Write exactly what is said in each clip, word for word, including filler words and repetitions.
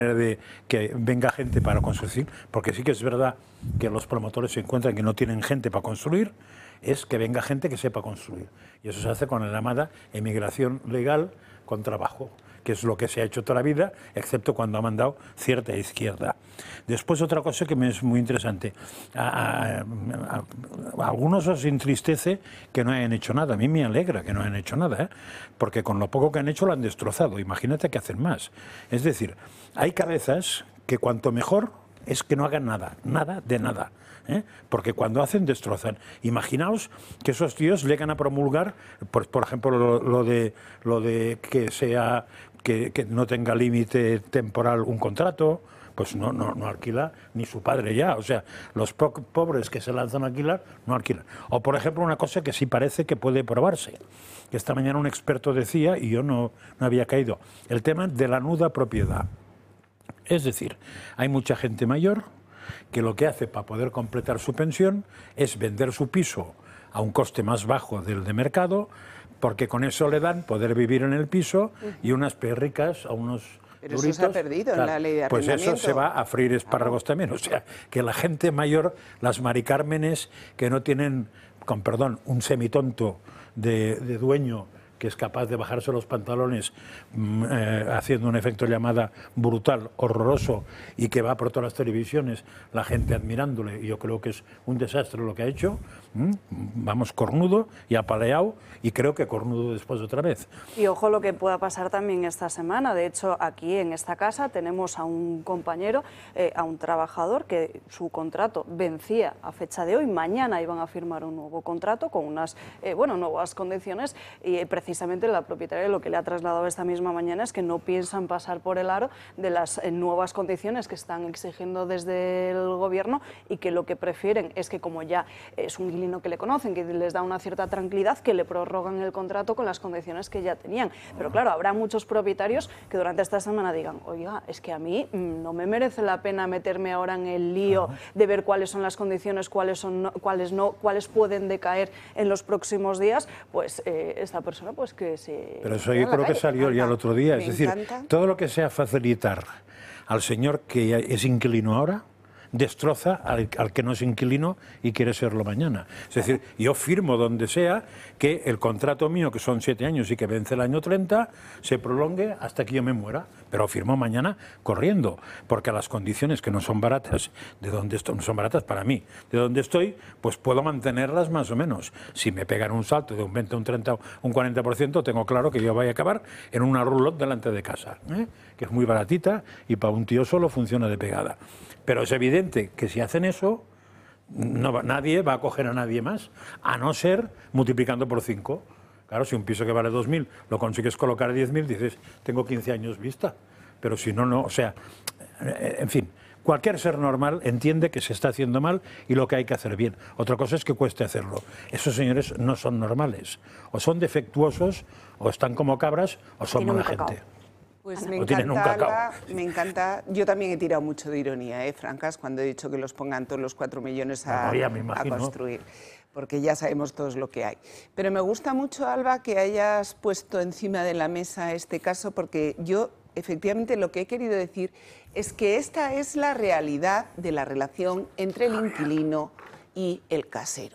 de que venga gente para construir, porque sí que es verdad que los promotores se encuentran que no tienen gente para construir, es que venga gente que sepa construir. Y eso se hace con la llamada emigración legal con trabajo, que es lo que se ha hecho toda la vida, excepto cuando ha mandado cierta izquierda. Después otra cosa que me es muy interesante, a, a, a, a algunos os entristece que no hayan hecho nada, a mí me alegra que no hayan hecho nada, ¿eh? Porque con lo poco que han hecho lo han destrozado, imagínate que hacen más. Es decir, hay cabezas que cuanto mejor es que no hagan nada, nada de nada. ¿Eh? Porque cuando hacen, destrozan. Imaginaos que esos tíos llegan a promulgar, por, por ejemplo, lo, lo, de, lo de que sea que, que no tenga límite temporal un contrato, pues no, no, no alquila ni su padre ya. O sea, los po pobres que se lanzan a alquilar, no alquilan. O, por ejemplo, una cosa que sí parece que puede probarse. Esta mañana un experto decía, y yo no, no había caído, el tema de la nuda propiedad. Es decir, hay mucha gente mayor que lo que hace para poder completar su pensión es vender su piso a un coste más bajo del de mercado, porque con eso le dan poder vivir en el piso y unas perricas a unos Pero duritos. Eso se ha perdido claro, en la ley de arrendamiento. Pues eso se va a freír espárragos también. O sea, que la gente mayor, las maricármenes que no tienen, con perdón, un semitonto de, de dueño que es capaz de bajarse los pantalones eh, haciendo un efecto llamada brutal, horroroso, y que va por todas las televisiones, la gente admirándole, y yo creo que es un desastre lo que ha hecho, ¿Mm? Vamos, cornudo y apaleado, y creo que cornudo después otra vez. Y ojo lo que pueda pasar también esta semana. De hecho, aquí en esta casa tenemos a un compañero, eh, a un trabajador que su contrato vencía a fecha de hoy, mañana iban a firmar un nuevo contrato con unas eh, bueno, nuevas condiciones, y eh, precisamente la propietaria lo que le ha trasladado esta misma mañana es que no piensan pasar por el aro de las eh, nuevas condiciones que están exigiendo desde el gobierno, y que lo que prefieren es que, como ya es un inquilino que le conocen, que les da una cierta tranquilidad, que le prorrogan el contrato con las condiciones que ya tenían. Pero claro, habrá muchos propietarios que durante esta semana digan, oiga, es que a mí mmm, no me merece la pena meterme ahora en el lío de ver cuáles son las condiciones, cuáles, son, no, cuáles no, cuáles pueden decaer en los próximos días. Pues eh, esta persona pues que se... Pero eso yo creo que salió ya el otro día. Es decir, todo lo que sea facilitar al señor que es inquilino ahora, destroza al, al que no es inquilino y quiere serlo mañana. Es decir, yo firmo donde sea que el contrato mío, que son siete años y que vence el año treinta, se prolongue hasta que yo me muera, pero firmo mañana corriendo, porque las condiciones que no son baratas, de donde estoy, no son baratas para mí, de donde estoy, pues puedo mantenerlas más o menos. Si me pegan un salto de un veinte, un treinta, un cuarenta por ciento, tengo claro que yo voy a acabar en una roulotte delante de casa, ¿eh? Que es muy baratita y para un tío solo funciona de pegada. Pero es evidente que si hacen eso, no va, nadie va a coger a nadie más, a no ser multiplicando por cinco. Claro, si un piso que vale dos mil lo consigues colocar a diez mil, dices, tengo quince años vista. Pero si no, no, o sea, en fin, cualquier ser normal entiende que se está haciendo mal y lo que hay que hacer bien. Otra cosa es que cueste hacerlo. Esos señores no son normales. O son defectuosos, o están como cabras, o son mala gente. Pues me encanta, Alba, me encanta. Yo también he tirado mucho de ironía, ¿eh, Francas, cuando he dicho que los pongan todos los cuatro millones a, no, a construir, porque ya sabemos todos lo que hay. Pero me gusta mucho, Alba, que hayas puesto encima de la mesa este caso, porque yo, efectivamente, lo que he querido decir es que esta es la realidad de la relación entre el inquilino y el casero.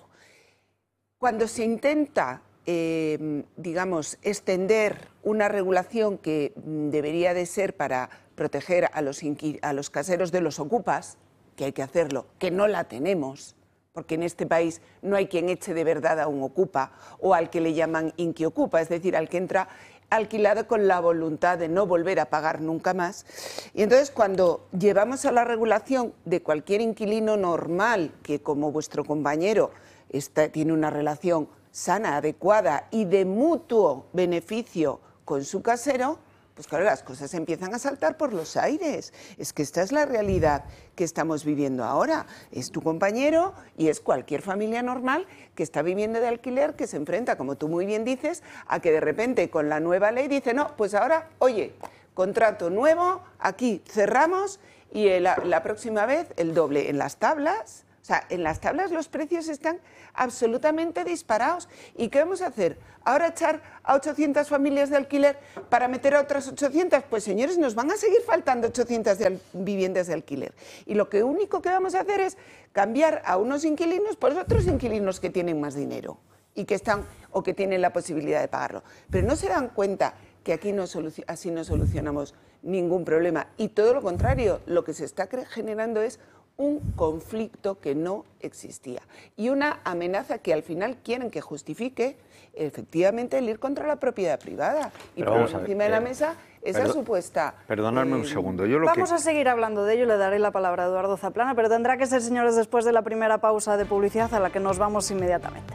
Cuando se intenta Eh, digamos, extender una regulación que debería de ser para proteger a los, a los caseros de los ocupas, que hay que hacerlo, que no la tenemos, porque en este país no hay quien eche de verdad a un ocupa, o al que le llaman inquiocupa, es decir, al que entra alquilado con la voluntad de no volver a pagar nunca más. Y entonces, cuando llevamos a la regulación de cualquier inquilino normal, que como vuestro compañero está, tiene una relación sana, adecuada y de mutuo beneficio con su casero, pues claro, las cosas empiezan a saltar por los aires. Es que esta es la realidad que estamos viviendo ahora. Es tu compañero y es cualquier familia normal que está viviendo de alquiler, que se enfrenta, como tú muy bien dices, a que de repente con la nueva ley dice, no, pues ahora, oye, contrato nuevo, aquí cerramos y la, la próxima vez el doble en las tablas. sea, en las tablas los precios están absolutamente disparados. ¿Y qué vamos a hacer? ¿Ahora echar a ochocientas familias de alquiler para meter a otras ochocientas? Pues señores, nos van a seguir faltando ochocientas de viviendas de alquiler. Y lo que único que vamos a hacer es cambiar a unos inquilinos por otros inquilinos que tienen más dinero y que están o que tienen la posibilidad de pagarlo. Pero no se dan cuenta que aquí no así no solucionamos ningún problema. Y todo lo contrario, lo que se está generando es un conflicto que no existía y una amenaza que al final quieren que justifique efectivamente el ir contra la propiedad privada y poner encima de la mesa esa Perdón, supuesta... Perdonadme eh, un segundo. Yo lo vamos que... a seguir hablando de ello, le daré la palabra a Eduardo Zaplana, pero tendrá que ser, señores, después de la primera pausa de publicidad a la que nos vamos inmediatamente.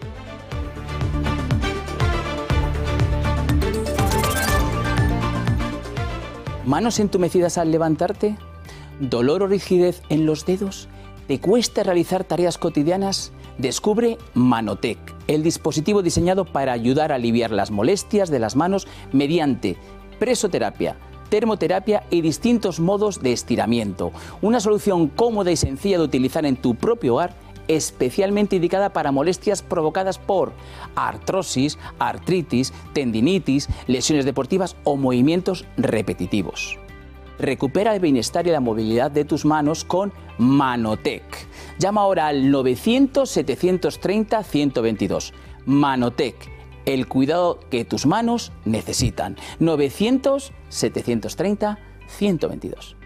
¿Manos entumecidas al levantarte? ¿Dolor o rigidez en los dedos? ¿Te cuesta realizar tareas cotidianas? Descubre Manotec, el dispositivo diseñado para ayudar a aliviar las molestias de las manos mediante presoterapia, termoterapia y distintos modos de estiramiento. Una solución cómoda y sencilla de utilizar en tu propio hogar, especialmente indicada para molestias provocadas por artrosis, artritis, tendinitis, lesiones deportivas o movimientos repetitivos. Recupera el bienestar y la movilidad de tus manos con Manotec. Llama ahora al novecientos, setecientos treinta, ciento veintidós. Manotec, el cuidado que tus manos necesitan. novecientos, setecientos treinta, ciento veintidós.